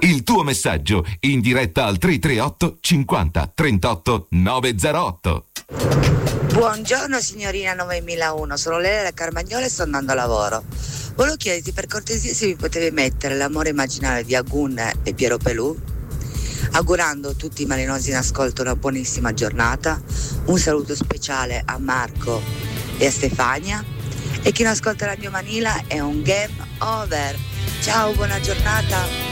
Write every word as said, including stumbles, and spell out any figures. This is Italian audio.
Il tuo messaggio in diretta al tre tre otto cinquanta trentotto novecentotto. Buongiorno signorina novemilauno, sono Lele da Carmagnola e sto andando a lavoro. Volevo chiederti per cortesia se mi potevi mettere L'amore immaginario di Agun e Piero Pelù, augurando tutti i malinosi in ascolto una buonissima giornata. Un saluto speciale a Marco e a Stefania, e chi non ascolta Radio Manila è un game over. Ciao, buona giornata.